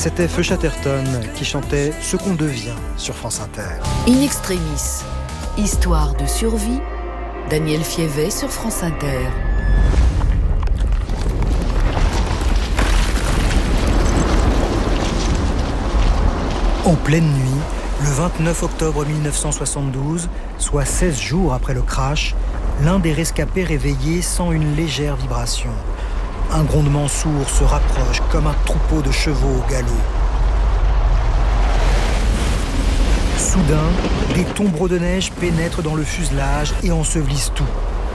C'était Feu Chatterton qui chantait « Ce qu'on devient » sur France Inter. In extremis, histoire de survie, Daniel Fievet sur France Inter. En pleine nuit, le 29 octobre 1972, soit 16 jours après le crash, l'un des rescapés réveillés sent une légère vibration. Un grondement sourd se rapproche comme un troupeau de chevaux au galop. Soudain, des tombereaux de neige pénètrent dans le fuselage et ensevelissent tout.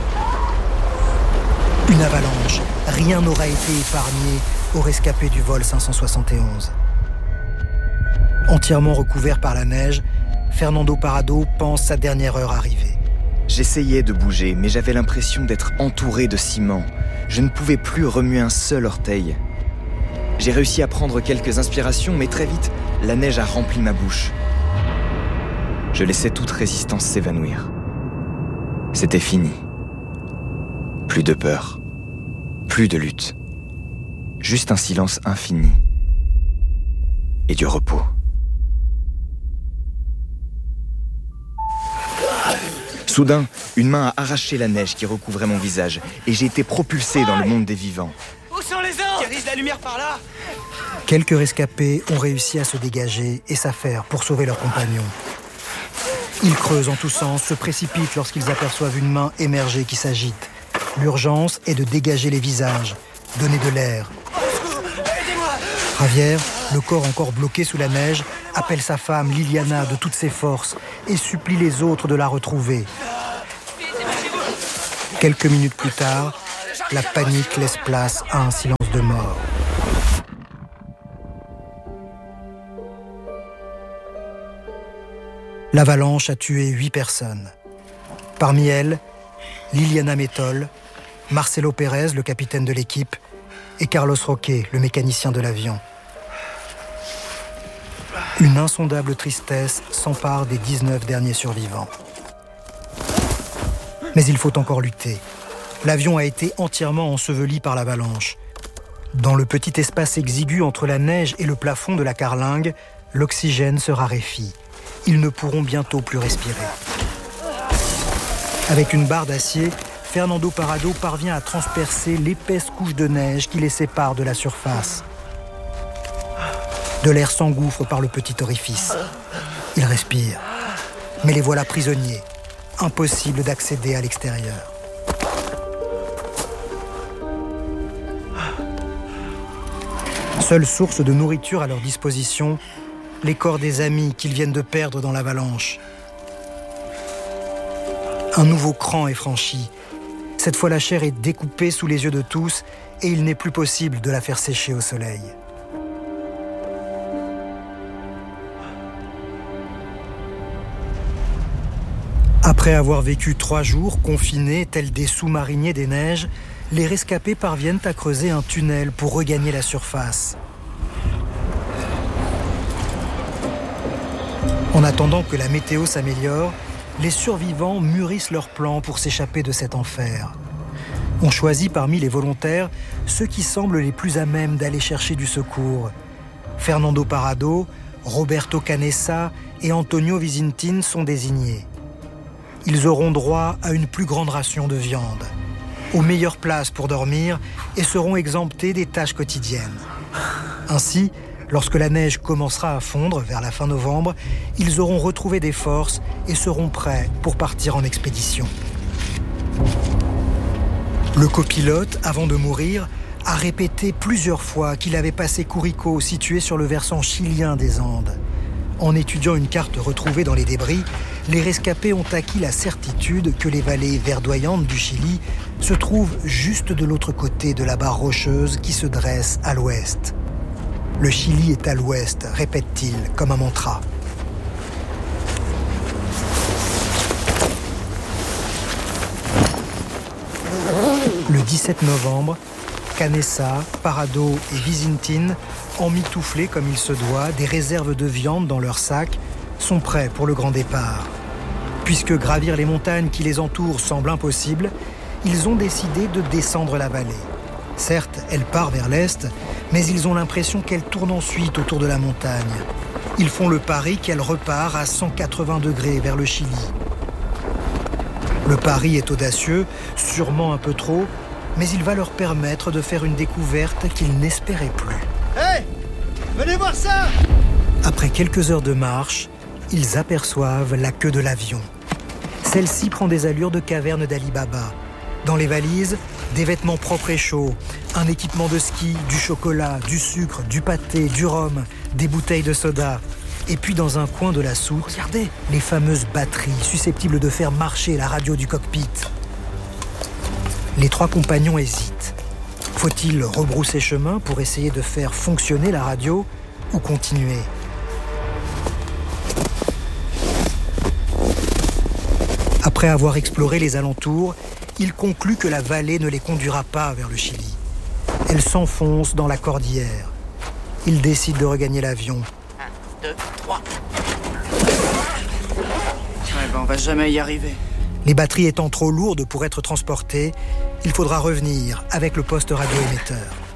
Une avalanche. Rien n'aura été épargné aux rescapés du vol 571. Entièrement recouvert par la neige, Fernando Parrado pense sa dernière heure arrivée. J'essayais de bouger, mais j'avais l'impression d'être entouré de ciment. Je ne pouvais plus remuer un seul orteil. J'ai réussi à prendre quelques inspirations, mais très vite, la neige a rempli ma bouche. Je laissais toute résistance s'évanouir. C'était fini. Plus de peur. Plus de lutte. Juste un silence infini. Et du repos. Soudain, une main a arraché la neige qui recouvrait mon visage et j'ai été propulsé dans le monde des vivants. Où sont les autres ? Qui risque la lumière par là ? Quelques rescapés ont réussi à se dégager et s'affaire pour sauver leurs compagnons. Ils creusent en tous sens, se précipitent lorsqu'ils aperçoivent une main émerger qui s'agite. L'urgence est de dégager les visages, donner de l'air. Javier, le corps encore bloqué sous la neige, appelle sa femme Liliana de toutes ses forces et supplie les autres de la retrouver. Quelques minutes plus tard, la panique laisse place à un silence de mort. L'avalanche a tué 8 personnes. Parmi elles, Liliana Mettol, Marcelo Pérez, le capitaine de l'équipe, et Carlos Roque, le mécanicien de l'avion. Une insondable tristesse s'empare des 19 derniers survivants. Mais il faut encore lutter. L'avion a été entièrement enseveli par l'avalanche. Dans le petit espace exigu entre la neige et le plafond de la carlingue, l'oxygène se raréfie. Ils ne pourront bientôt plus respirer. Avec une barre d'acier, Fernando Parrado parvient à transpercer l'épaisse couche de neige qui les sépare de la surface. De l'air s'engouffre par le petit orifice. Ils respirent. Mais les voilà prisonniers. Impossible d'accéder à l'extérieur. Seule source de nourriture à leur disposition, les corps des amis qu'ils viennent de perdre dans l'avalanche. Un nouveau cran est franchi. Cette fois, la chair est découpée sous les yeux de tous et il n'est plus possible de la faire sécher au soleil. Après avoir vécu 3 jours confinés tels des sous-mariniers des neiges, les rescapés parviennent à creuser un tunnel pour regagner la surface. En attendant que la météo s'améliore, les survivants mûrissent leurs plans pour s'échapper de cet enfer. On choisit parmi les volontaires ceux qui semblent les plus à même d'aller chercher du secours. Fernando Parrado, Roberto Canessa et Antonio Vizintin sont désignés. Ils auront droit à une plus grande ration de viande, aux meilleures places pour dormir et seront exemptés des tâches quotidiennes. Ainsi, lorsque la neige commencera à fondre vers la fin novembre, ils auront retrouvé des forces et seront prêts pour partir en expédition. Le copilote, avant de mourir, a répété plusieurs fois qu'il avait passé Curico, situé sur le versant chilien des Andes. En étudiant une carte retrouvée dans les débris, les rescapés ont acquis la certitude que les vallées verdoyantes du Chili se trouvent juste de l'autre côté de la barre rocheuse qui se dresse à l'ouest. Le Chili est à l'ouest, répète-t-il comme un mantra. Le 17 novembre, Canessa, Parrado et Vizintin, emmitouflés comme il se doit, des réserves de viande dans leurs sacs, sont prêts pour le grand départ. Puisque gravir les montagnes qui les entourent semble impossible, ils ont décidé de descendre la vallée. Certes, elle part vers l'est, Mais ils ont l'impression qu'elle tourne ensuite autour de la montagne. Ils font le pari qu'elle repart à 180 degrés vers le Chili. Le pari est audacieux, sûrement un peu trop, mais il va leur permettre de faire une découverte qu'ils n'espéraient plus. Hey! Venez voir ça! Après quelques heures de marche, ils aperçoivent la queue de l'avion. Celle-ci prend des allures de caverne d'Ali Baba. Dans les valises, des vêtements propres et chauds, un équipement de ski, du chocolat, du sucre, du pâté, du rhum, des bouteilles de soda. Et puis dans un coin de la soute, regardez, les fameuses batteries susceptibles de faire marcher la radio du cockpit. Les trois compagnons hésitent. Faut-il rebrousser chemin pour essayer de faire fonctionner la radio ou continuer ? Après avoir exploré les alentours, il conclut que la vallée ne les conduira pas vers le Chili. Elle s'enfonce dans la cordillère. Il décide de regagner l'avion. 1, 2, 3. On va jamais y arriver. Les batteries étant trop lourdes pour être transportées, il faudra revenir avec le poste radioémetteur.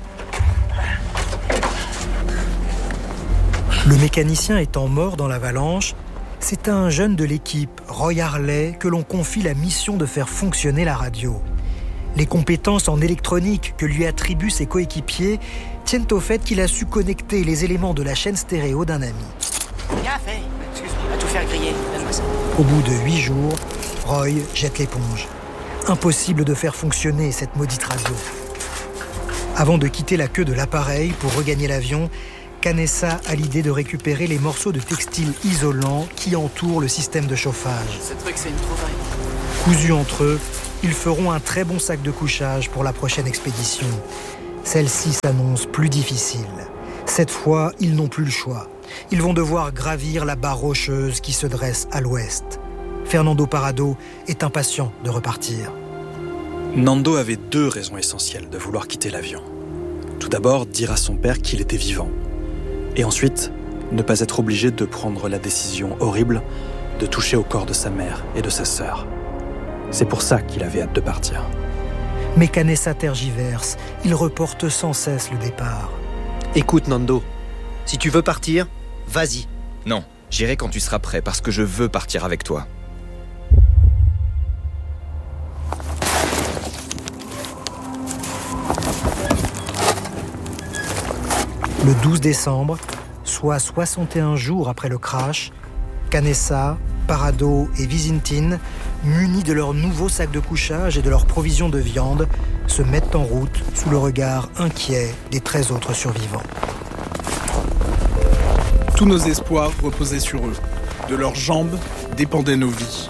Le mécanicien étant mort dans l'avalanche, c'est à un jeune de l'équipe, Roy Harley, que l'on confie la mission de faire fonctionner la radio. Les compétences en électronique que lui attribuent ses coéquipiers tiennent au fait qu'il a su connecter les éléments de la chaîne stéréo d'un ami. Bien fait. Excuse-moi, à tout faire griller. Donne-moi ça. Au bout de 8 jours, Roy jette l'éponge. Impossible de faire fonctionner cette maudite radio. Avant de quitter la queue de l'appareil pour regagner l'avion, Canessa a l'idée de récupérer les morceaux de textile isolants qui entourent le système de chauffage. Ce truc, c'est une trouvaille. Cousus entre eux, ils feront un très bon sac de couchage pour la prochaine expédition. Celle-ci s'annonce plus difficile. Cette fois, ils n'ont plus le choix. Ils vont devoir gravir la barre rocheuse qui se dresse à l'ouest. Fernando Parrado est impatient de repartir. Nando avait 2 raisons essentielles de vouloir quitter l'avion. Tout d'abord, dire à son père qu'il était vivant. Et ensuite, ne pas être obligé de prendre la décision horrible de toucher au corps de sa mère et de sa sœur. C'est pour ça qu'il avait hâte de partir. Mais Canessa tergiverse. Il reporte sans cesse le départ. Écoute, Nando, si tu veux partir, vas-y. Non, j'irai quand tu seras prêt parce que je veux partir avec toi. Le 12 décembre, soit 61 jours après le crash, Canessa, Parrado et Visintin, munis de leurs nouveaux sacs de couchage et de leurs provisions de viande, se mettent en route sous le regard inquiet des 13 autres survivants. Tous nos espoirs reposaient sur eux. De leurs jambes dépendaient nos vies.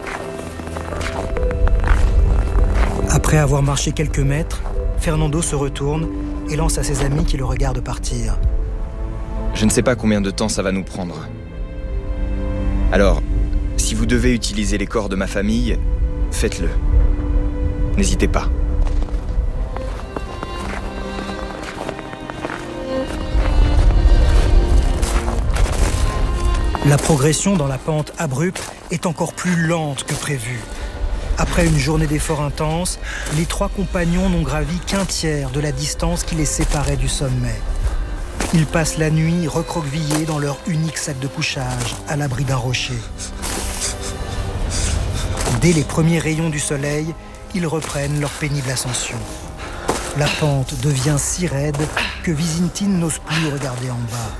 Après avoir marché quelques mètres, Fernando se retourne et lance à ses amis qui le regardent partir. Je ne sais pas combien de temps ça va nous prendre. Alors, si vous devez utiliser les corps de ma famille, faites-le. N'hésitez pas. La progression dans la pente abrupte est encore plus lente que prévu. Après une journée d'efforts intenses, les 3 compagnons n'ont gravi qu'un tiers de la distance qui les séparait du sommet. Ils passent la nuit recroquevillés dans leur unique sac de couchage, à l'abri d'un rocher. Dès les premiers rayons du soleil, ils reprennent leur pénible ascension. La pente devient si raide que Visintin n'ose plus regarder en bas.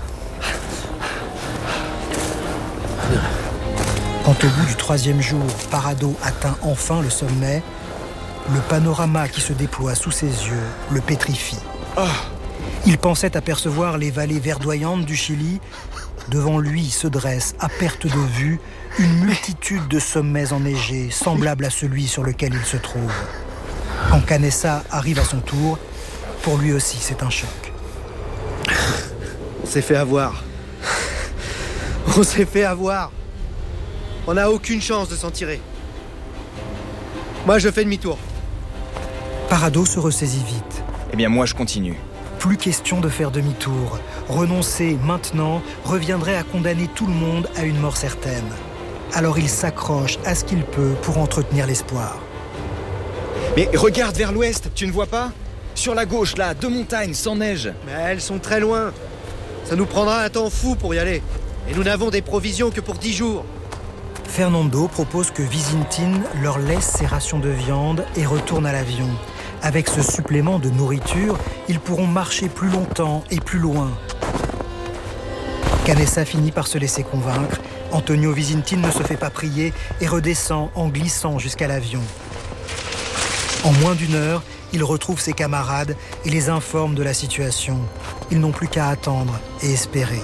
Quand au bout du 3e jour, Parrado atteint enfin le sommet, le panorama qui se déploie sous ses yeux le pétrifie. Il pensait apercevoir les vallées verdoyantes du Chili. Devant lui se dresse, à perte de vue, une multitude de sommets enneigés, semblables à celui sur lequel il se trouve. Quand Canessa arrive à son tour, pour lui aussi c'est un choc. On s'est fait avoir. On s'est fait avoir. On n'a aucune chance de s'en tirer. Moi, je fais demi-tour. Parrado se ressaisit vite. Eh bien, moi, je continue. Plus question de faire demi-tour. Renoncer maintenant reviendrait à condamner tout le monde à une mort certaine. Alors il s'accroche à ce qu'il peut pour entretenir l'espoir. Mais regarde vers l'ouest, tu ne vois pas ? Sur la gauche, là, 2 montagnes, sans neige. Mais elles sont très loin. Ça nous prendra un temps fou pour y aller. Et nous n'avons des provisions que pour 10 jours. Fernando propose que Visintin leur laisse ses rations de viande et retourne à l'avion. Avec ce supplément de nourriture, ils pourront marcher plus longtemps et plus loin. Canessa finit par se laisser convaincre. Antonio Visintin ne se fait pas prier et redescend en glissant jusqu'à l'avion. En moins d'1 heure, il retrouve ses camarades et les informe de la situation. Ils n'ont plus qu'à attendre et espérer.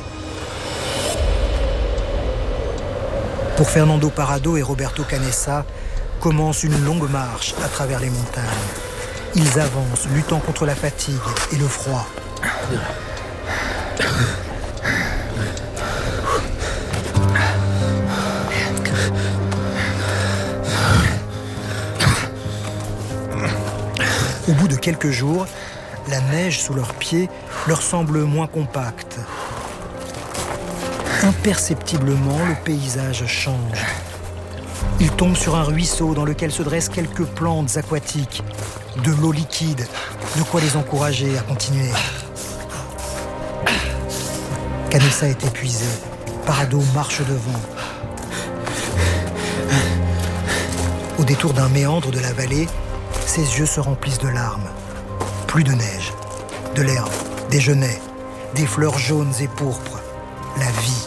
Pour Fernando Parrado et Roberto Canessa, commence une longue marche à travers les montagnes. Ils avancent, luttant contre la fatigue et le froid. Au bout de quelques jours, la neige sous leurs pieds leur semble moins compacte. Imperceptiblement, le paysage change. Ils tombent sur un ruisseau dans lequel se dressent quelques plantes aquatiques, de l'eau liquide, de quoi les encourager à continuer. Canessa est épuisé. Parrado marche devant. Au détour d'un méandre de la vallée, ses yeux se remplissent de larmes. Plus de neige, de l'herbe, des genêts, des fleurs jaunes et pourpres. La vie.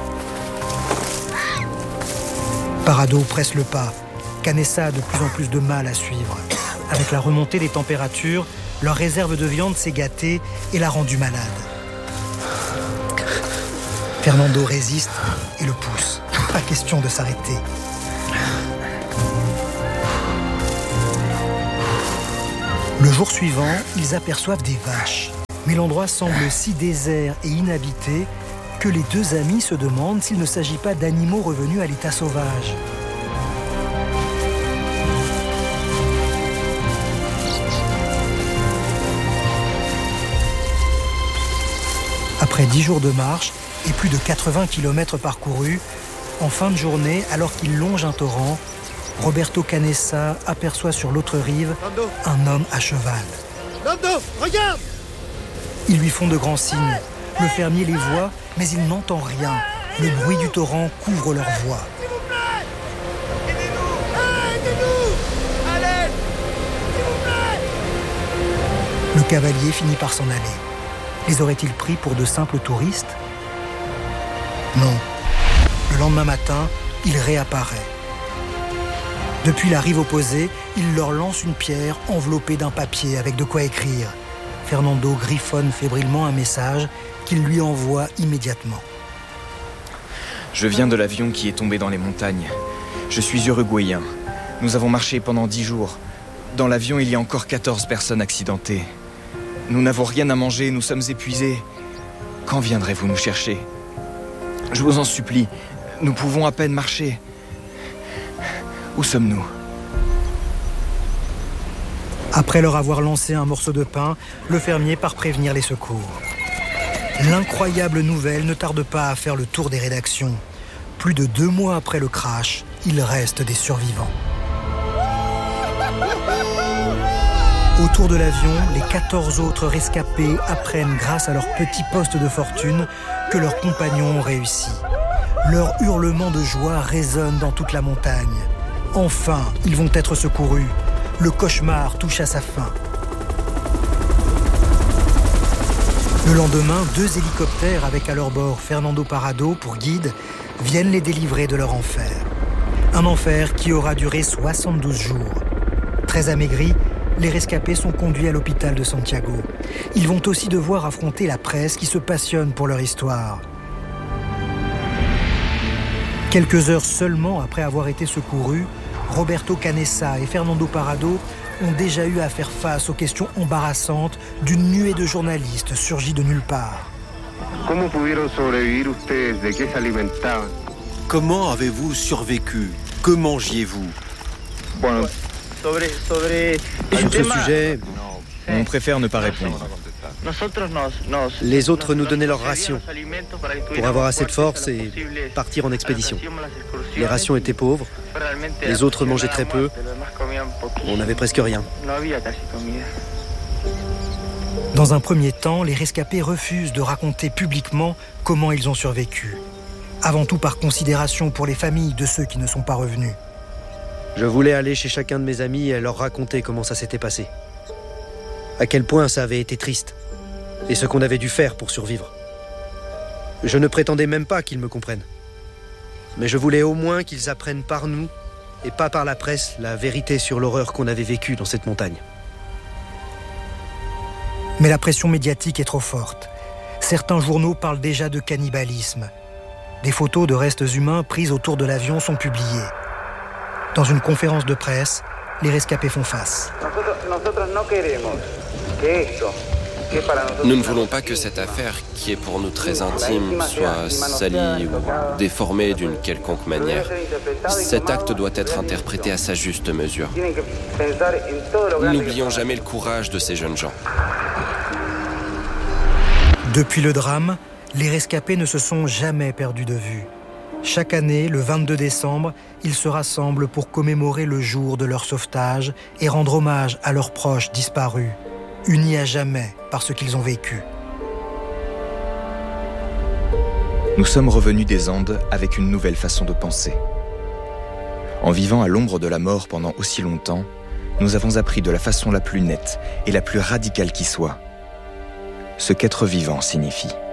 Parrado presse le pas. Canessa a de plus en plus de mal à suivre. Avec la remontée des températures, leur réserve de viande s'est gâtée et l'a rendu malade. Fernando résiste et le pousse. Pas question de s'arrêter. Le jour suivant, ils aperçoivent des vaches. Mais l'endroit semble si désert et inhabité que les 2 amis se demandent s'il ne s'agit pas d'animaux revenus à l'état sauvage. Après 10 jours de marche et plus de 80 km parcourus, en fin de journée, alors qu'ils longent un torrent, Roberto Canessa aperçoit sur l'autre rive un homme à cheval. Nando, regarde! Ils lui font de grands signes. Le fermier les voit, mais il n'entend rien. Le bruit du torrent couvre leur voix. S'il vous plaît! Aidez-nous! Aidez-nous! Allez! S'il vous plaît! Le cavalier finit par s'en aller. Les aurait-il pris pour de simples touristes? Non. Le lendemain matin, il réapparaît. Depuis la rive opposée, il leur lance une pierre enveloppée d'un papier avec de quoi écrire. Fernando griffonne fébrilement un message qu'il lui envoie immédiatement. Je viens de l'avion qui est tombé dans les montagnes. Je suis uruguayen. Nous avons marché pendant 10 jours. Dans l'avion, il y a encore 14 personnes accidentées. Nous n'avons rien à manger, nous sommes épuisés. Quand viendrez-vous nous chercher? Je vous en supplie, nous pouvons à peine marcher. Où sommes-nous? Après leur avoir lancé un morceau de pain, le fermier part prévenir les secours. L'incroyable nouvelle ne tarde pas à faire le tour des rédactions. Plus de 2 mois après le crash, il reste des survivants. Autour de l'avion, les 14 autres rescapés apprennent grâce à leur petit poste de fortune que leurs compagnons ont réussi. Leurs hurlements de joie résonnent dans toute la montagne. Enfin, ils vont être secourus. Le cauchemar touche à sa fin. Le lendemain, 2 hélicoptères avec à leur bord Fernando Parrado pour guide viennent les délivrer de leur enfer. Un enfer qui aura duré 72 jours. Très amaigris, les rescapés sont conduits à l'hôpital de Santiago. Ils vont aussi devoir affronter la presse qui se passionne pour leur histoire. Quelques heures seulement après avoir été secourus, Roberto Canessa et Fernando Parrado ont déjà eu à faire face aux questions embarrassantes d'une nuée de journalistes surgis de nulle part. Comment avez-vous survécu? Que mangiez-vous? Sur ce sujet, On préfère ne pas répondre. les autres nous donnaient leurs rations pour avoir assez de force et partir en expédition. Les rations étaient pauvres, les autres mangeaient très peu, on n'avait presque rien. Dans un premier temps, les rescapés refusent de raconter publiquement comment ils ont survécu. Avant tout par considération pour les familles de ceux qui ne sont pas revenus. Je voulais aller chez chacun de mes amis et leur raconter comment ça s'était passé. À quel point ça avait été triste. Et ce qu'on avait dû faire pour survivre. Je ne prétendais même pas qu'ils me comprennent. Mais je voulais au moins qu'ils apprennent par nous, et pas par la presse, la vérité sur l'horreur qu'on avait vécue dans cette montagne. Mais la pression médiatique est trop forte. Certains journaux parlent déjà de cannibalisme. Des photos de restes humains prises autour de l'avion sont publiées. Dans une conférence de presse, les rescapés font face. Nous ne voulons pas que cette affaire, qui est pour nous très intime, soit salie ou déformée d'une quelconque manière. Cet acte doit être interprété à sa juste mesure. N'oublions jamais le courage de ces jeunes gens. Depuis le drame, les rescapés ne se sont jamais perdus de vue. Chaque année, le 22 décembre, ils se rassemblent pour commémorer le jour de leur sauvetage et rendre hommage à leurs proches disparus, unis à jamais par ce qu'ils ont vécu. Nous sommes revenus des Andes avec une nouvelle façon de penser. En vivant à l'ombre de la mort pendant aussi longtemps, nous avons appris de la façon la plus nette et la plus radicale qui soit ce qu'être vivant signifie.